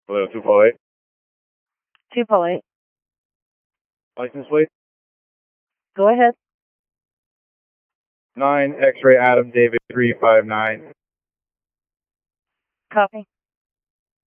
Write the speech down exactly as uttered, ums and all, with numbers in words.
Hello, two four eight. two four eight. License plate? Go ahead. nine X-ray Adam David three five nine. Copy.